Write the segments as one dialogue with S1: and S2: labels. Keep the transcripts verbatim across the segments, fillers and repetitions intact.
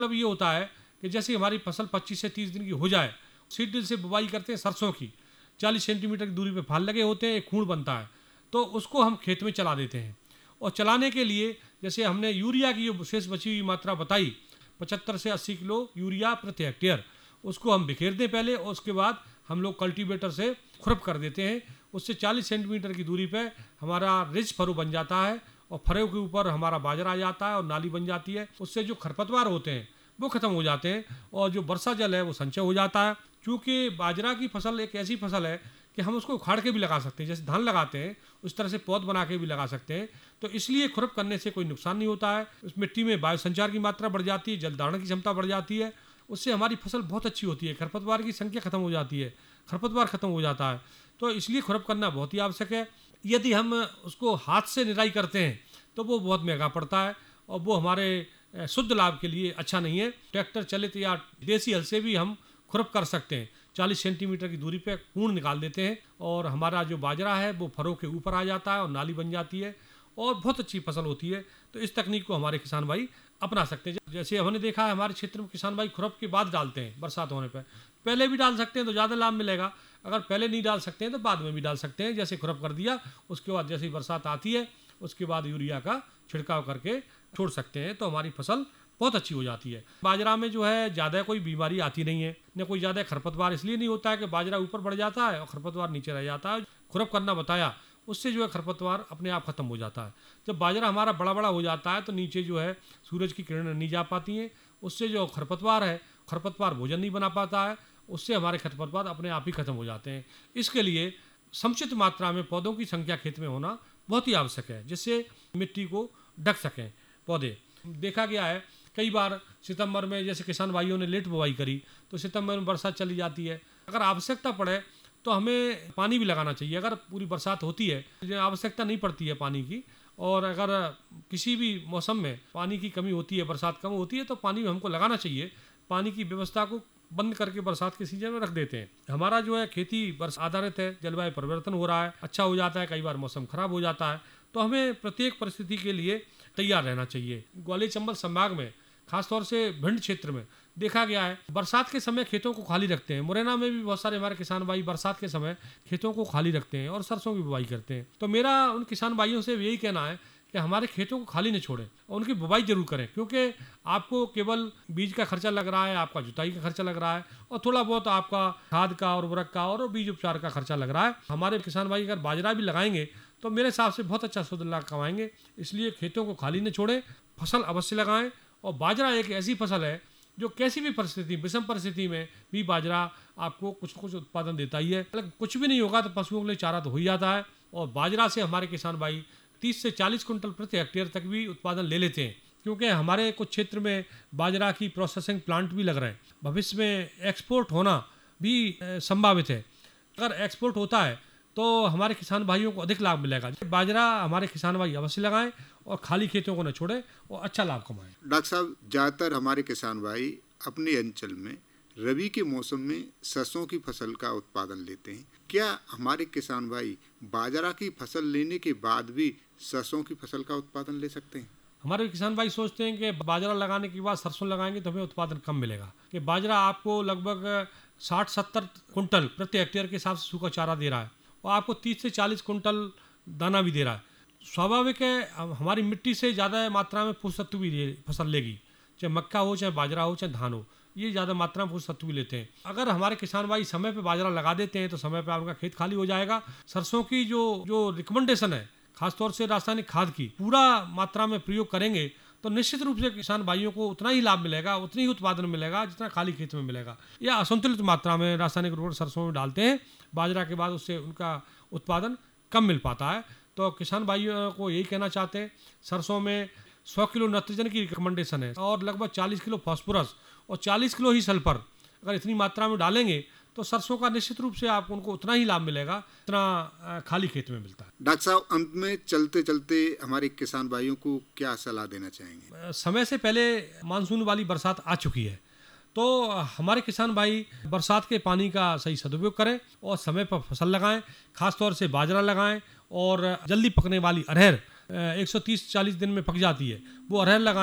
S1: मतलब ये होता है कि जैसे हमारी फसल पच्चीस से तीस दिन की हो जाए, सीड ड्रिल से बुवाई करते हैं सरसों की, चालीस सेंटीमीटर की दूरी पे फाल लगे होते हैं, एक खूंड बनता है, तो उसको हम खेत में चला देते हैं। और चलाने के लिए जैसे हमने यूरिया की जो शेष बची हुई मात्रा बताई, पचहत्तर से अस्सी किलो यूरिया प्रति हेक्टेयर, उसको हम बिखेर दें पहले, और उसके बाद हम लोग कल्टीवेटर से खुरप कर देते हैं। उससे चालीस सेंटीमीटर की दूरी पे हमारा रिज फरो बन जाता है, और फरो के ऊपर हमारा बाजरा आ जाता है और नाली बन जाती है। उससे जो खरपतवार होते हैं वो खत्म हो जाते हैं, और जो वर्षा जल है वो संचय हो जाता है। क्योंकि बाजरा की फसल एक ऐसी फसल है कि हम उसको उखाड़ के भी लगा सकते हैं, जैसे धान लगाते हैं उस तरह से पौध बना के भी लगा सकते हैं। तो इसलिए खुरप करने से कोई नुकसान नहीं होता है। उस मिट्टी में वायु संचार की मात्रा बढ़ जाती है, जल धारण की क्षमता बढ़ जाती है, उससे हमारी फसल बहुत अच्छी होती है, खरपतवार की संख्या खत्म हो जाती है, खरपतवार खत्म हो जाता है। तो इसलिए खुरप करना बहुत ही आवश्यक है। यदि हम उसको हाथ से निराई करते हैं तो वो बहुत महंगा पड़ता है, और वो हमारे शुद्ध लाभ के लिए अच्छा नहीं है। ट्रैक्टर चलित या देसी हल से भी हम खुरप कर सकते हैं। चालीस सेंटीमीटर की दूरी पे कूण निकाल देते हैं, और हमारा जो बाजरा है वो फरों के ऊपर आ जाता है और नाली बन जाती है, और बहुत अच्छी फसल होती है। तो इस तकनीक को हमारे किसान भाई अपना सकते हैं। जैसे हमने देखा है हमारे क्षेत्र में किसान भाई खुरप के बाद डालते हैं बरसात होने पर। पहले भी डाल सकते हैं तो ज़्यादा लाभ मिलेगा, अगर पहले नहीं डाल सकते हैं तो बाद में भी डाल सकते हैं। जैसे खुरप कर दिया, उसके बाद जैसे ही बरसात आती है उसके बाद यूरिया का छिड़काव करके छोड़ सकते हैं, तो हमारी फसल बहुत अच्छी हो जाती है। बाजरा में जो है ज़्यादा कोई बीमारी आती नहीं है, न कोई ज़्यादा खरपतवार इसलिए नहीं होता है कि बाजरा ऊपर बढ़ जाता है और खरपतवार नीचे रह जाता है। खुरप करना बताया, उससे जो है खरपतवार अपने आप खत्म हो जाता है। जब बाजरा हमारा बड़ा बड़ा हो जाता है तो नीचे जो है सूरज की किरणें नहीं जा पाती हैं, उससे जो खरपतवार है, खरपतवार भोजन नहीं बना पाता है, उससे हमारे खरपतवार अपने आप ही खत्म हो जाते हैं। इसके लिए समुचित मात्रा में पौधों की संख्या खेत में होना बहुत ही आवश्यक है, जिससे मिट्टी को ढक सकें पौधे। देखा गया है कई बार सितंबर में जैसे किसान भाइयों ने लेट बुवाई करी तो सितंबर में बरसात चली जाती है। अगर आवश्यकता पड़े तो हमें पानी भी लगाना चाहिए। अगर पूरी बरसात होती है, आवश्यकता नहीं पड़ती है पानी की, और अगर किसी भी मौसम में पानी की कमी होती है, बरसात कम होती है, तो पानी हमको लगाना चाहिए। पानी की व्यवस्था को बंद करके बरसात के सीजन में रख देते हैं। हमारा जो है खेती वर्ष आधारित है, जलवायु परिवर्तन हो रहा है, अच्छा हो जाता है, कई बार मौसम खराब हो जाता है, तो हमें प्रत्येक परिस्थिति के लिए तैयार रहना चाहिए। ग्वालियर चंबल संभाग में खासतौर से भिंड क्षेत्र में देखा गया है बरसात के समय खेतों को खाली रखते हैं। मुरैना में भी बहुत सारे हमारे किसान भाई बरसात के समय खेतों को खाली रखते हैं और सरसों की बुवाई करते हैं। तो मेरा उन किसान भाइयों से यही कहना है कि हमारे खेतों को खाली नहीं छोड़ें और उनकी बुवाई जरूर करें, क्योंकि आपको केवल बीज का खर्चा लग रहा है, आपका जुताई का खर्चा लग रहा है, और थोड़ा बहुत आपका खाद का और उर्वरक का और बीज उपचार का खर्चा लग रहा है। हमारे किसान भाई अगर बाजरा भी लगाएंगे तो मेरे हिसाब से बहुत अच्छा शुद्ध लाभ कमाएंगे। इसलिए खेतों को खाली न छोड़ें, फसल अवश्य लगाएं। और बाजरा एक ऐसी फसल है जो कैसी भी परिस्थिति, विषम परिस्थिति में भी बाजरा आपको कुछ कुछ उत्पादन देता ही है। मतलब कुछ भी नहीं होगा तो पशुओं के लिए चारा तो हो ही जाता है, और बाजरा से हमारे किसान भाई तीस से चालीस कुंटल प्रति हेक्टेयर तक भी उत्पादन ले लेते हैं, क्योंकि हमारे कुछ क्षेत्र में बाजरा की प्रोसेसिंग प्लांट भी लग रहे हैं। भविष्य में एक्सपोर्ट होना भी संभावित है। अगर एक्सपोर्ट होता है तो हमारे किसान भाइयों को अधिक लाभ मिलेगा। बाजरा हमारे किसान भाई अवश्य लगाएं और खाली खेतों को न छोड़ें और अच्छा लाभ कमाएं।
S2: डॉक्टर साहब, ज़्यादातर हमारे किसान भाई अपने अंचल में रबी के मौसम में सरसों की फसल का उत्पादन लेते हैं। क्या हमारे किसान भाई बाजरा की फसल लेने के बाद भी सरसों की फसल का उत्पादन ले सकते हैं?
S1: हमारे किसान भाई सोचते हैं कि बाजरा लगाने के बाद सरसों लगाएंगे तो हमें उत्पादन कम मिलेगा, कि बाजरा आपको लगभग साठ सत्तर कुंटल प्रति हेक्टेयर के हिसाब से सूखा चारा दे रहा है और आपको तीस से चालीस कुंटल दाना भी दे रहा है। स्वाभाविक है हमारी मिट्टी से ज़्यादा मात्रा में पोषक तत्व भी फसल लेगी, चाहे मक्का हो, चाहे बाजरा हो, चाहे धान हो, ये ज़्यादा मात्रा में पोषक तत्व भी लेते हैं। अगर हमारे किसान भाई समय पे बाजरा लगा देते हैं तो समय पे आपका खेत खाली हो जाएगा। सरसों की जो जो रिकमेंडेशन है खासतौर से रासायनिक खाद की पूरा मात्रा में प्रयोग करेंगे तो निश्चित रूप से किसान भाइयों को उतना ही लाभ मिलेगा, उतनी ही उत्पादन मिलेगा जितना खाली खेत में मिलेगा। या असंतुलित मात्रा में रासायनिक उर्वरक सरसों में डालते हैं बाजरा के बाद, उससे उनका उत्पादन कम मिल पाता है। तो किसान भाइयों को यही कहना चाहते हैं, सरसों में सौ किलो नाइट्रोजन की रिकमेंडेशन है और लगभग चालीस किलो फास्फोरस और चालीस किलो ही सल्फर अगर इतनी मात्रा में डालेंगे तो सरसों का निश्चित रूप से आप उनको उतना ही लाभ मिलेगा जितना खाली खेत में मिलता है।
S2: डॉक्टर साहब, अंत में चलते चलते हमारे किसान भाइयों को क्या सलाह देना चाहेंगे?
S1: समय से पहले मानसून वाली बरसात आ चुकी है, तो हमारे किसान भाई बरसात के पानी का सही सदुपयोग करें और समय पर फसल लगाएं, खासतौर से बाजरा लगाएं और जल्दी पकने वाली अरहर एक सौ तीस चालीस दिन में पक जाती है, वो अरहर लगाएं।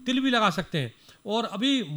S1: तिल भी लगा सकते हैं। और अभी